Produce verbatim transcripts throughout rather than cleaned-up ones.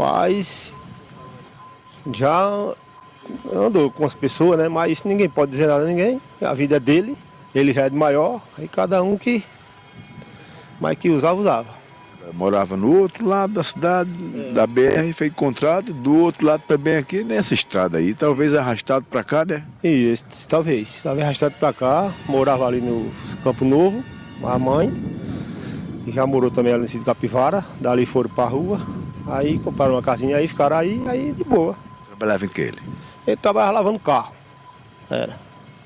Rapaz, já andou com as pessoas, né? Mas isso ninguém pode dizer nada a ninguém. A vida é dele, ele já é de maior, aí cada um que, mas que usava, usava. Morava no outro lado da cidade, é. da B R, foi encontrado, do outro lado também aqui, nessa estrada aí, talvez arrastado para cá, né? Isso, talvez, talvez arrastado para cá, morava ali no Campo Novo, a mãe, e já morou também ali no sítio Capivara, dali foram para a rua, aí compraram uma casinha aí, ficaram aí, aí de boa. Trabalhava em que ele? Ele trabalhava lavando carro, era,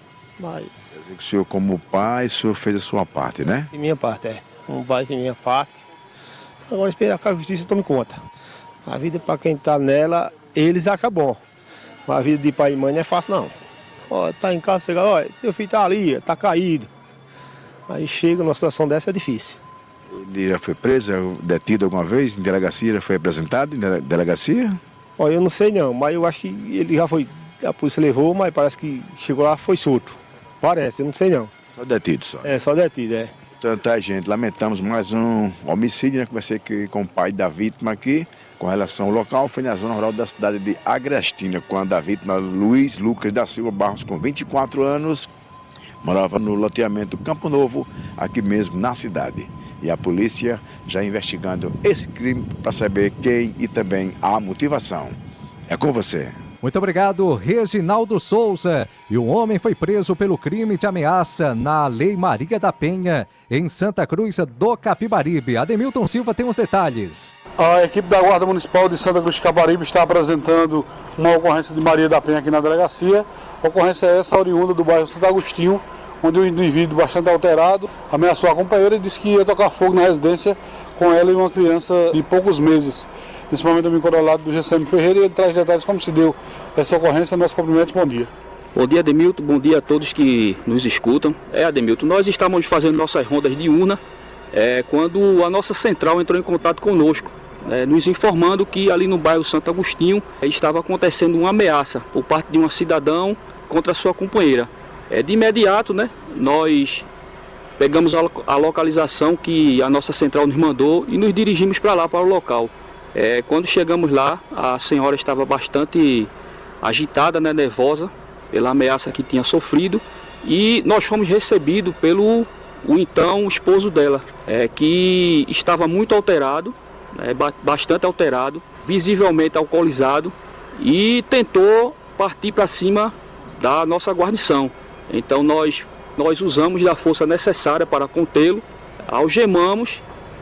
mas... O senhor como pai, o senhor fez a sua parte, né? De minha parte, é, um pai de minha parte. Agora esperar que a justiça tome conta. A vida para quem está nela, eles acabam. Mas a vida de pai e mãe não é fácil não. Ó, tá em casa, chega, ó, teu filho tá ali, tá caído. Aí chega numa situação dessa, é difícil. Ele já foi preso, detido alguma vez em delegacia, já foi apresentado em delegacia? Ó, eu não sei não, mas eu acho que ele já foi, a polícia levou, mas parece que chegou lá, foi solto. Parece, eu não sei não. Só detido só? É, só detido, é. Tanta gente, lamentamos mais um homicídio, né? Conversei aqui com o pai da vítima aqui, com relação ao local, foi na zona rural da cidade de Agrestina, quando a vítima Luiz Lucas da Silva Barros, com vinte e quatro anos, morava no loteamento Campo Novo, aqui mesmo na cidade. E a polícia já investigando esse crime para saber quem e também a motivação. É com você. Muito obrigado, Reginaldo Souza. E um homem foi preso pelo crime de ameaça na Lei Maria da Penha, em Santa Cruz do Capibaribe. Ademilton Silva tem os detalhes. A equipe da Guarda Municipal de Santa Cruz do Capibaribe está apresentando uma ocorrência de Maria da Penha aqui na delegacia. A ocorrência é essa, oriunda do bairro Santo Agostinho, onde um indivíduo bastante alterado ameaçou a companheira e disse que ia tocar fogo na residência com ela e uma criança de poucos meses. Nesse momento eu me encontro ao lado do G C M Ferreira e ele traz detalhes como se deu essa ocorrência. Nossos cumprimentos, bom dia. Bom dia, Ademilton, bom dia a todos que nos escutam. É, Ademilton, nós estávamos fazendo nossas rondas de urna é, quando a nossa central entrou em contato conosco, é, nos informando que ali no bairro Santo Agostinho é, estava acontecendo uma ameaça por parte de um cidadão contra a sua companheira. É, de imediato, né, nós pegamos a, a localização que a nossa central nos mandou e nos dirigimos para lá, para o local. É, quando chegamos lá, a senhora estava bastante agitada, né, nervosa, pela ameaça que tinha sofrido, e nós fomos recebidos pelo o então esposo dela, é, que estava muito alterado, é, bastante alterado, visivelmente alcoolizado, e tentou partir para cima da nossa guarnição. Então nós, nós usamos da força necessária para contê-lo, algemamos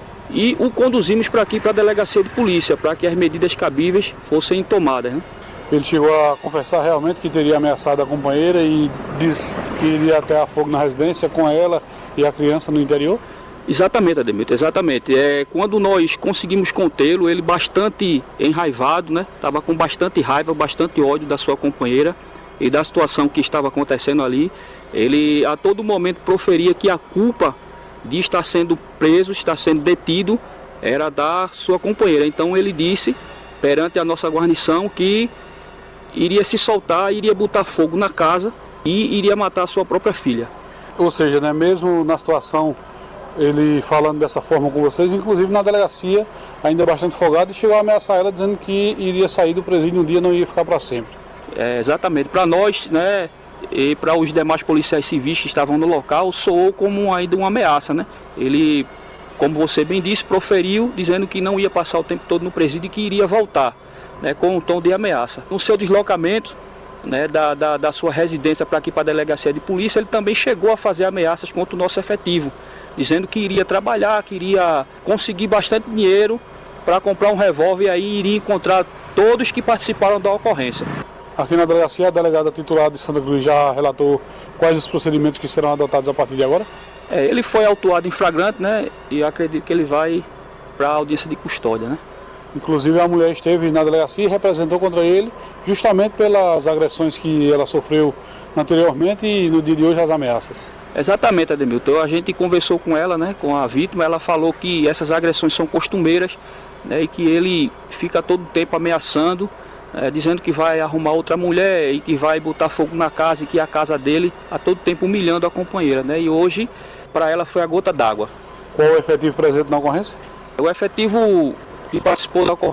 e o conduzimos para aqui, para a delegacia de polícia, para que as medidas cabíveis fossem tomadas, né? Ele chegou a confessar realmente que teria ameaçado a companheira e disse que iria atear fogo na residência com ela e a criança no interior? Exatamente, Ademilton, exatamente. É, quando nós conseguimos contê-lo, ele bastante enraivado, né? Estava com bastante raiva, bastante ódio da sua companheira e da situação que estava acontecendo ali. Ele a todo momento proferia que a culpa de estar sendo preso, estar sendo detido, era da sua companheira. Então ele disse, perante a nossa guarnição, que iria se soltar, iria botar fogo na casa e iria matar a sua própria filha. Ou seja, né, mesmo na situação, ele falando dessa forma com vocês, inclusive na delegacia, ainda bastante folgado, e chegou a ameaçar ela dizendo que iria sair do presídio um dia, não ia ficar para sempre. É, exatamente. Para nós, né, e para os demais policiais civis que estavam no local, soou como ainda uma ameaça, né? Ele, como você bem disse, proferiu dizendo que não ia passar o tempo todo no presídio e que iria voltar, né, com um tom de ameaça. No seu deslocamento, né, da, da, da sua residência para aqui, para a delegacia de polícia, ele também chegou a fazer ameaças contra o nosso efetivo, dizendo que iria trabalhar, que iria conseguir bastante dinheiro para comprar um revólver e aí iria encontrar todos que participaram da ocorrência. Aqui na delegacia, a delegada titular de Santa Cruz já relatou quais os procedimentos que serão adotados a partir de agora? É, ele foi autuado em flagrante, né, e acredito que ele vai para a audiência de custódia, né? Inclusive a mulher esteve na delegacia e representou contra ele justamente pelas agressões que ela sofreu anteriormente e no dia de hoje as ameaças. Exatamente, Ademilton. A gente conversou com ela, né, com a vítima, ela falou que essas agressões são costumeiras, né, e que ele fica todo o tempo ameaçando, é, dizendo que vai arrumar outra mulher e que vai botar fogo na casa e que a casa dele a todo tempo humilhando a companheira, né? E hoje para ela foi a gota d'água. Qual o efetivo presente na ocorrência? O efetivo que participou da ocorrência